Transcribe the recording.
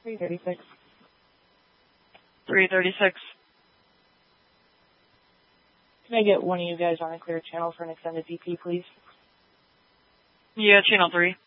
336. 336. Can I get one of you guys on a clear channel for an extended DP, please? Yeah, channel 3.